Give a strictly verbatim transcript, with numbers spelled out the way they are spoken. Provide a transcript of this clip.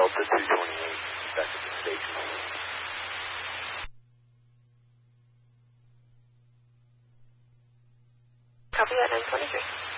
Delta two twenty-eight, back at the station. Copy that, nine twenty-three.